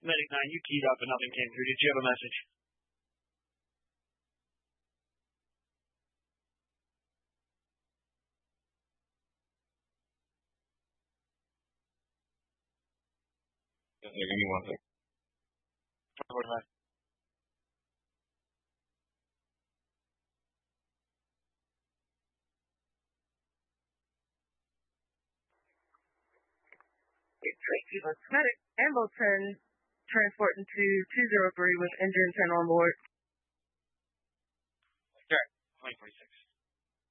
Medic 9, you keyed up and nothing came through. Did you have a message? Yeah, give me one second. Medic, Ambleton, transporting to 203 with engine 10 on board. Sure, 2046.